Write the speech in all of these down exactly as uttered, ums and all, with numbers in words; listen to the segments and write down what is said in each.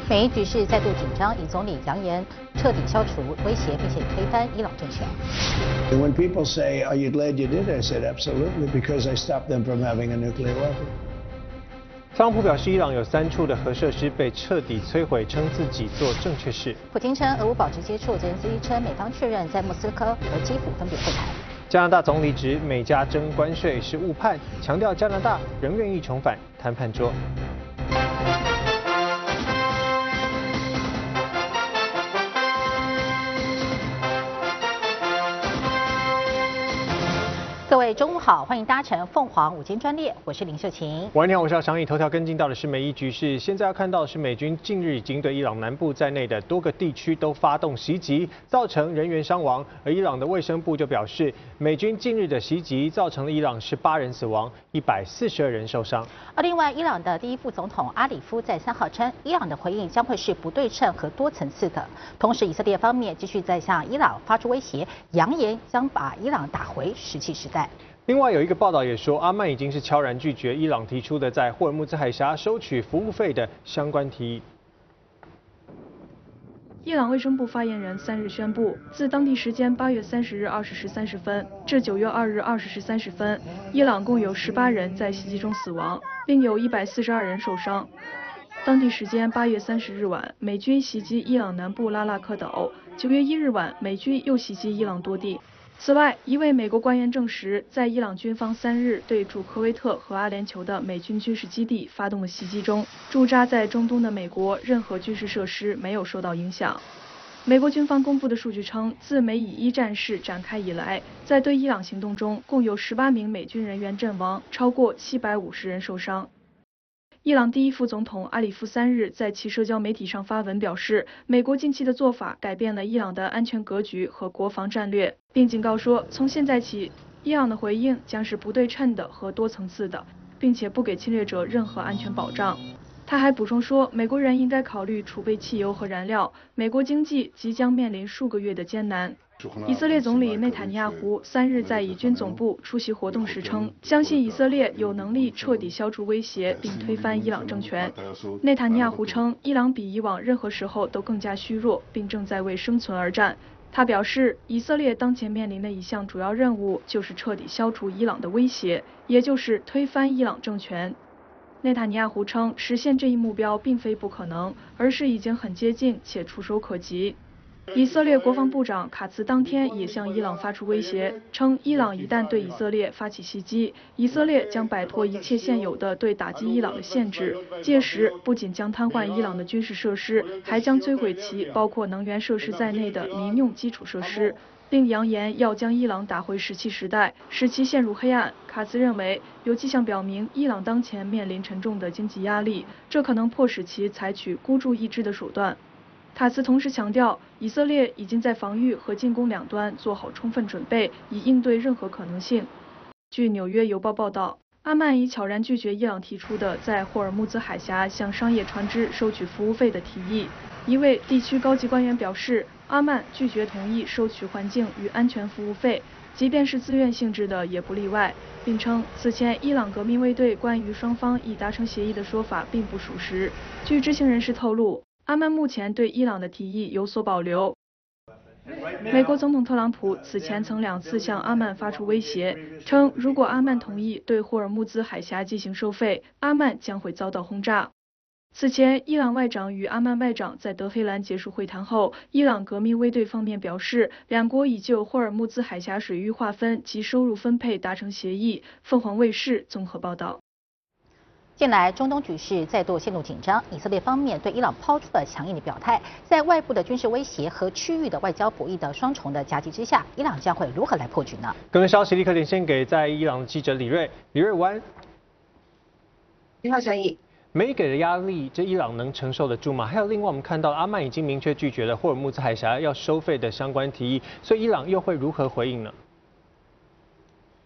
美伊局势再度紧张，以总理扬言彻底消除威胁，并且推翻伊朗政权。 When people say, "Are you glad you did?" I said, "Absolutely, because I stopped them from having a nuclear weapon." 特朗普表示，伊朗有三处的核设施被彻底摧毁，称自己做正确事。 普京称俄乌保持接触，泽连斯基称美方确认在莫斯科和基辅分别会谈。 加拿大总理指美加征关税是误判，强调加拿大仍愿意重返谈判桌。 各位中午好，欢迎搭乘凤凰午间专列，我是林秀琴。 晚上好，我是要详以头条跟进到的是美伊局势。现在要看到的是美军近日已经对伊朗南部在内的多个地区都发动袭击，造成人员伤亡。而伊朗的卫生部就表示，美军近日的袭击造成了伊朗十八人死亡，一百四十二人受伤。 而另外，伊朗的第一副总统阿里夫在三号称，伊朗的回应将会是不对称和多层次的。同时，以色列方面继续在向伊朗发出威胁，扬言将把伊朗打回石器时代。 另外有一个报道也说，阿曼已经是悄然拒绝伊朗提出的在霍尔木兹海峡收取服务费的相关提议。 伊朗卫生部发言人三日宣布，自当地时间八月三十日二十时三十分至九月二日二十时三十分，伊朗共有十八人在袭击中死亡，另有一百四十二人受伤。当地时间八月三十日晚，美军袭击伊朗南部拉纳克岛；九月一日晚，美军又袭击伊朗多地。此外，一位美国官员证实，在伊朗军方三日对驻科威特和阿联酋的美军军事基地发动的袭击中，驻扎在中东的美国任何军事设施没有受到影响。美国军方公布的数据称，自美以一战事展开以来，在对伊朗行动中，共有十八名美军人员阵亡，超过七百五十人受伤。伊朗第一副总统阿里夫三日在其社交媒体上发文表示，美国近期的做法改变了伊朗的安全格局和国防战略，并警告说，从现在起，伊朗的回应将是不对称的和多层次的，并且不给侵略者任何安全保障。他还补充说，美国人应该考虑储备汽油和燃料，美国经济即将面临数个月的艰难。以色列总理内塔尼亚胡三日在以军总部出席活动时称，相信以色列有能力彻底消除威胁并推翻伊朗政权。内塔尼亚胡称，伊朗比以往任何时候都更加虚弱，并正在为生存而战。他表示，以色列当前面临的一项主要任务就是彻底消除伊朗的威胁，也就是推翻伊朗政权。内塔尼亚胡称，实现这一目标并非不可能，而是已经很接近且触手可及。以色列国防部长卡茨当天也向伊朗发出威胁，称伊朗一旦对以色列发起袭击，以色列将摆脱一切现有的对打击伊朗的限制，届时不仅将瘫痪伊朗的军事设施，还将摧毁其包括能源设施在内的民用基础设施，并扬言要将伊朗打回石器时代，使其陷入黑暗。卡茨认为，有迹象表明伊朗当前面临沉重的经济压力，这可能迫使其采取孤注一掷的手段。卡茨同时强调，以色列已经在防御和进攻两端做好充分准备，以应对任何可能性。据纽约邮报报道，阿曼已悄然拒绝伊朗提出的在霍尔木兹海峡向商业船只收取服务费的提议。一位地区高级官员表示，阿曼拒绝同意收取环境与安全服务费，即便是自愿性质的也不例外，并称此前伊朗革命卫队关于双方已达成协议的说法并不属实。据知情人士透露，阿曼目前对伊朗的提议有所保留。美国总统特朗普此前曾两次向阿曼发出威胁，称如果阿曼同意对霍尔木兹海峡进行收费，阿曼将会遭到轰炸。此前，伊朗外长与阿曼外长在德黑兰结束会谈后，伊朗革命卫队方面表示，两国已就霍尔木兹海峡水域划分及收入分配达成协议。凤凰卫视综合报道。 近来，中东局势再度陷入紧张。以色列方面对伊朗抛出了强硬的表态，在外部的军事威胁和区域的外交博弈的双重的夹击之下，伊朗将会如何来破局呢？ 更多消息立刻连线给在伊朗的记者李瑞。李瑞，午安。 你好，小易。 美给的压力，这伊朗能承受得住吗？还有另外，我们看到阿曼已经明确拒绝了霍尔木兹海峡要收费的相关提议，所以伊朗又会如何回应呢？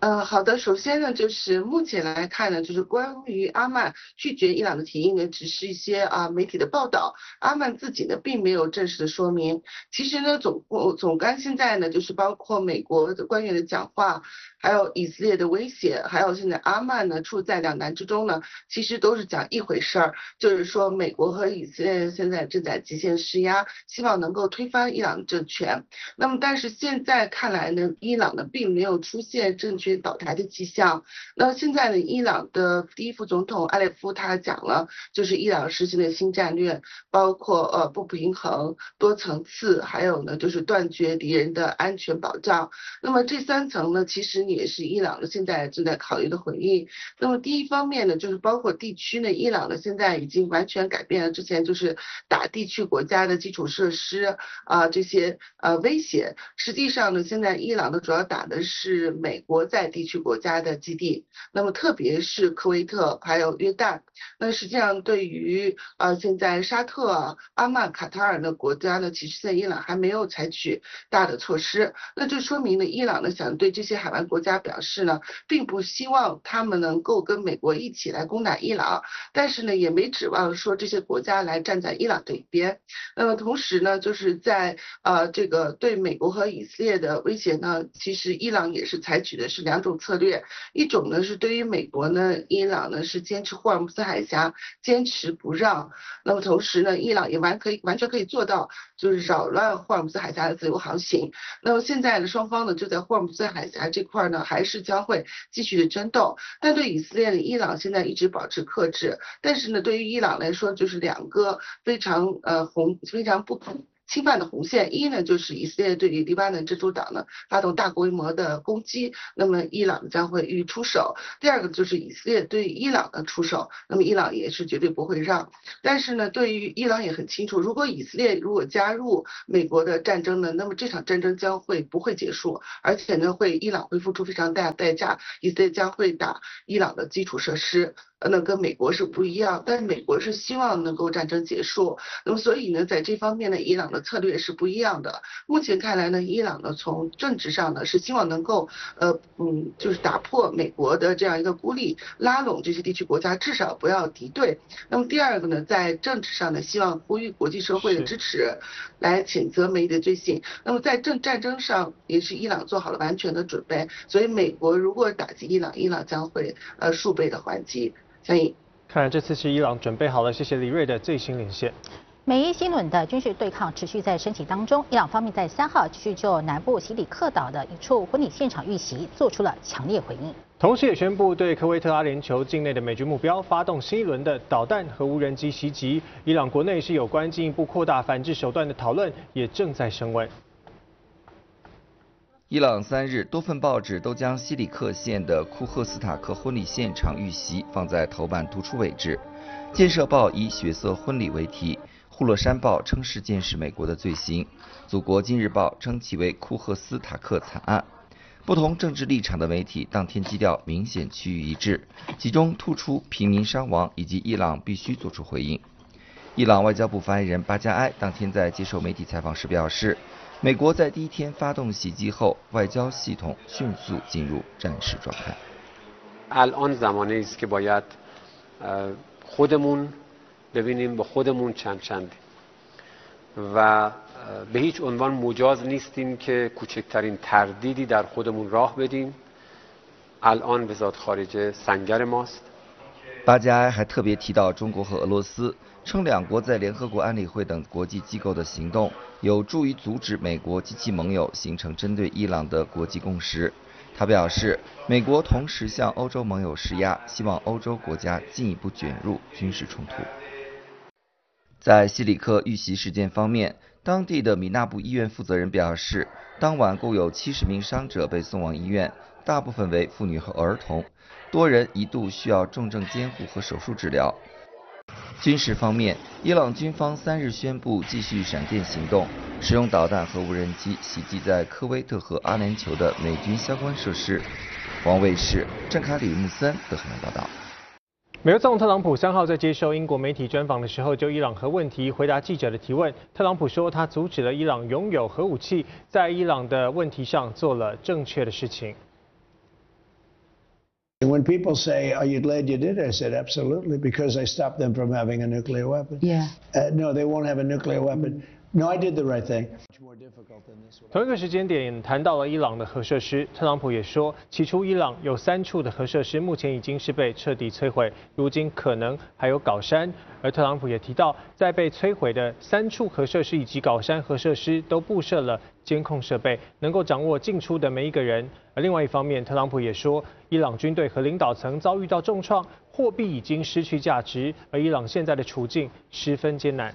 呃，好的。首先呢，就是目前来看呢，就是关于阿曼拒绝伊朗的提议呢，只是一些啊媒体的报道，阿曼自己呢并没有正式的说明。其实呢，总总干现在呢，就是包括美国的官员的讲话，还有以色列的威胁，还有现在阿曼呢处在两难之中呢，其实都是讲一回事儿，就是说美国和以色列现在正在极限施压，希望能够推翻伊朗政权。那么，但是现在看来呢，伊朗呢并没有出现政权倒台的迹象。那现在呢，伊朗的第一副总统阿列夫他讲了，就是伊朗实行的新战略，包括呃不平衡、多层次，还有呢就是断绝敌人的安全保障。那么这三层呢，其实也是伊朗的现在正在考虑的回应。那么第一方面呢，就是包括地区呢，伊朗呢现在已经完全改变了之前就是打地区国家的基础设施啊、呃、这些呃威胁。实际上呢，现在伊朗呢主要打的是美国在地区国家的基地，那么特别是科威特还有约旦。那实际上对于呃现在沙特、阿曼、卡塔尔的国家呢，其实现在伊朗还没有采取大的措施。那就说明呢，伊朗呢想对这些海湾国家表示呢，并不希望他们能够跟美国一起来攻打伊朗，但是呢也没指望说这些国家来站在伊朗这一边。那么同时呢，就是在呃这个对美国和以色列的威胁呢，其实伊朗也是采取的是两种策略，一种呢是对于美国呢，伊朗呢是坚持霍尔木兹海峡坚持不让，那么同时呢，伊朗也完可以完全可以做到就是扰乱霍尔木兹海峡的自由航行。那么现在呢，双方呢就在霍尔木兹海峡这块呢，还是将会继续的争斗。但对以色列呢，伊朗现在一直保持克制，但是呢，对于伊朗来说，就是两个非常呃红非常不可侵犯的红线。一呢，就是以色列对于黎巴嫩真主党呢发动大规模的攻击，那么伊朗将会予以出手。第二个就是以色列对于伊朗的出手，那么伊朗也是绝对不会让。但是呢，对于伊朗也很清楚，如果以色列如果加入美国的战争呢，那么这场战争将会不会结束，而且呢，会伊朗会付出非常大的代价，以色列将会打伊朗的基础设施。那跟美国是不一样，但是美国是希望能够战争结束，那么所以呢，在这方面呢，伊朗的策略是不一样的。目前看来呢，伊朗呢从政治上呢是希望能够呃嗯就是打破美国的这样一个孤立，拉拢这些地区国家，至少不要敌对。那么第二个呢，在政治上呢，希望呼吁国际社会的支持，来谴责美的罪行。那么在政战争上也是伊朗做好了完全的准备，所以美国如果打击伊朗，伊朗将会呃数倍的还击。所以， 看来这次是伊朗准备好了。谢谢李瑞的最新连线。 美伊新轮的军事对抗持续在升级当中，伊朗方面在三号继续就南部西里克岛的一处婚礼现场遇袭做出了强烈回应， 同时也宣布对科威特阿联酋境内的美军目标发动新一轮的导弹和无人机袭击。伊朗国内是有关进一步扩大反制手段的讨论也正在升温。 伊朗三日，多份报纸都将西里克县的库赫斯塔克婚礼现场遇袭放在头版突出位置。建设报以“血色婚礼”为题，呼罗珊报称事件是美国的罪行，祖国今日报称其为库赫斯塔克惨案。不同政治立场的媒体当天基调明显趋于一致，其中突出平民伤亡以及伊朗必须做出回应。伊朗外交部发言人巴加埃当天在接受媒体采访时表示，美国在第一天发动袭击后，外交系统迅速进入战时状态。 الان زمانه است که باید خودمون ببینیم با خودمون چند چندیم و به هیچ عنوان مجاز نیستیم که کوچکترین تردیدی در خودمون راه بدیم. الان وزارت خارجه سنگر ماست. 巴加埃还特别提到中国和俄罗斯，称两国在联合国安理会等国际机构的行动有助于阻止美国及其盟友形成针对伊朗的国际共识。他表示，美国同时向欧洲盟友施压，希望欧洲国家进一步卷入军事冲突。在西里克遇袭事件方面，当地的米纳布医院负责人表示，当晚共有七十名伤者被送往医院，大部分为妇女和儿童，多人一度需要重症监护和手术治疗。军事方面，伊朗军方三日宣布继续闪电行动，使用导弹和无人机袭击在科威特和阿联酋的美军相关设施。王卫视郑卡里穆森的海南报道。 美国总统特朗普三号在接受英国媒体专访的时候，就伊朗核问题回答记者的提问。特朗普说，他阻止了伊朗拥有核武器，在伊朗的问题上做了正确的事情。 When people say, "Are you glad you did it?" I said, "Absolutely, because I stopped them from having a nuclear weapon." Yeah. Uh, no, they won't have a nuclear weapon. No, I did the right thing. 同一个时间点谈到了伊朗的核设施，特朗普也说，起初伊朗有三处的核设施，目前已经是被彻底摧毁，如今可能还有搞山。而特朗普也提到，在被摧毁的三处核设施以及搞山核设施都布设了监控设备，能够掌握进出的每一个人。而另外一方面，特朗普也说，伊朗军队和领导层遭遇到重创，货币已经失去价值，而伊朗现在的处境十分艰难。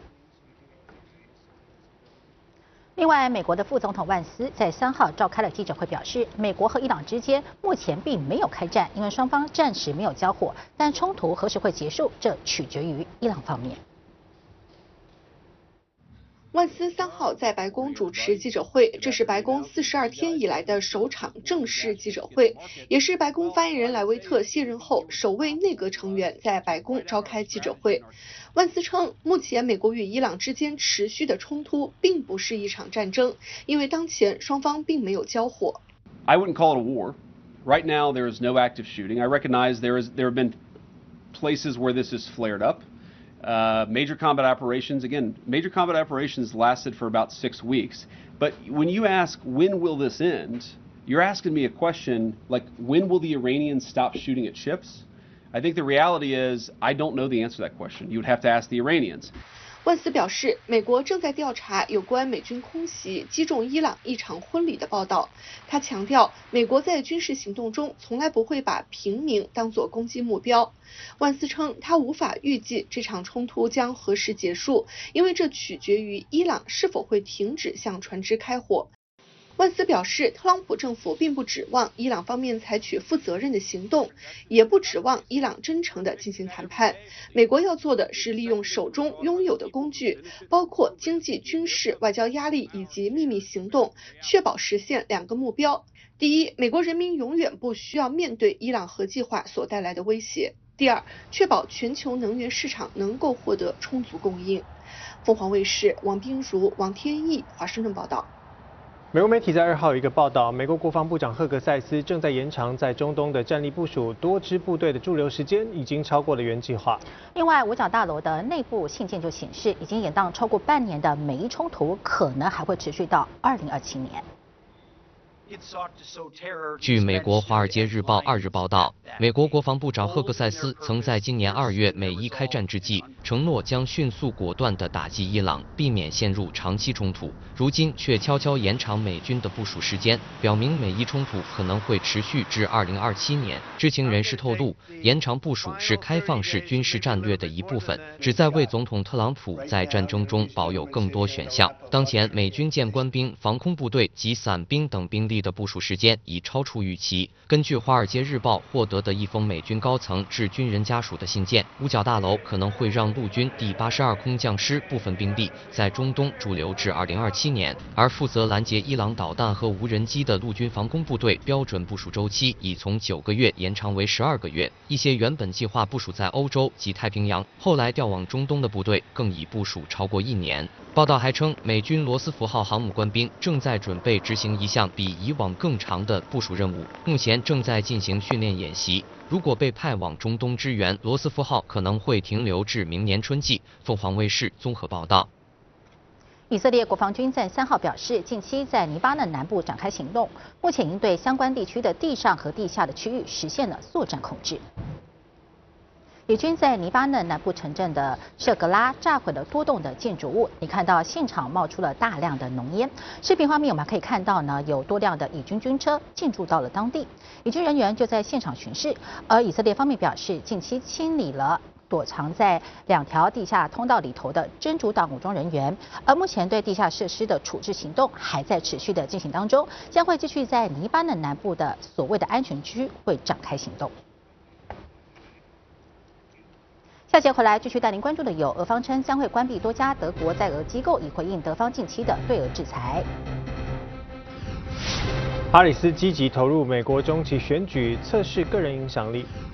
另外，美国的副总统万斯在三号召开了记者会，表示，美国和伊朗之间目前并没有开战，因为双方暂时没有交火，但冲突何时会结束，这取决于伊朗方面。 万斯三号在白宫主持记者会，这是白宫四十二天以来的首场正式记者会，也是白宫发言人莱维特卸任后首位内阁成员在白宫召开记者会。万斯称，目前美国与伊朗之间持续的冲突并不是一场战争，因为当前双方并没有交火。 I wouldn't call it a war. Right now, there is no active shooting. I recognize there is there have been places where this has flared up. Uh, major combat operations, again, major combat operations lasted for about six weeks. But when you ask, when will this end, you're asking me a question like, when will the Iranians stop shooting at ships? I think the reality is, I don't know the answer to that question. You would have to ask the Iranians. 万斯表示，美国正在调查有关美军空袭击中伊朗一场婚礼的报道。他强调，美国在军事行动中从来不会把平民当作攻击目标。万斯称，他无法预计这场冲突将何时结束，因为这取决于伊朗是否会停止向船只开火。万斯表示，特朗普政府并不指望伊朗方面采取负责任的行动，也不指望伊朗真诚地进行谈判。美国要做的是利用手中拥有的工具，包括经济、军事、外交压力以及秘密行动，确保实现两个目标：第一，美国人民永远不需要面对伊朗核计划所带来的威胁；第二，确保全球能源市场能够获得充足供应。凤凰卫视王冰如、王天翼华盛顿报道。 美国媒体在二号有一个报道，美国国防部长赫格塞斯正在延长在中东的战力部署，多支部队的驻留时间已经超过了原计划。 另外，五角大楼的内部信件就显示，已经延宕超过半年的美伊冲突可能还会持续到二零二七年。 据美国《华尔街日报》二日报道，美国国防部长赫格塞斯曾在今年二月美伊开战之际，承诺将迅速果断地打击伊朗，避免陷入长期冲突。如今却悄悄延长美军的部署时间，表明美伊冲突可能会持续至二零二七年。知情人士透露，延长部署是开放式军事战略的一部分，旨在为总统特朗普在战争中保有更多选项。当前，美军舰官兵、防空部队及伞兵等兵力的部署时间已超出预期。根据《华尔街日报》获得的一封美军高层致军人家属的信件，五角大楼可能会让陆军第八十二空降师部分兵力在中东驻留至二零二七年，而负责拦截伊朗导弹和无人机的陆军防空部队标准部署周期已从九个月延长为十二个月。一些原本计划部署在欧洲及太平洋，后来调往中东的部队更已部署超过一年。报道还称，美军罗斯福号航母官兵正在准备执行一项比以往更长的部署任务，目前正在进行训练演习。如果被派往中东支援，罗斯福号可能会停留至明年春季。凤凰卫视综合报道。 以色列国防军在三号表示，近期在黎巴嫩南部展开行动，目前已经对相关地区的地上和地下的区域实现了作战控制。以军在黎巴嫩南部城镇的舍格拉炸毁了多栋的建筑物，你看到现场冒出了大量的浓烟。视频画面我们可以看到呢，有多辆的以军军车进驻到了当地，以军人员就在现场巡视。而以色列方面表示，近期清理了躲藏在两条地下通道里头的真主党武装人员，而目前对地下设施的处置行动还在持续的进行当中，将会继续在黎巴嫩南部的所谓的安全区会展开行动。下节回来继续带您关注的有，俄方称将会关闭多家德国在俄机构，以回应德方近期的对俄制裁。 哈里斯积极投入美国中期选举，测试个人影响力。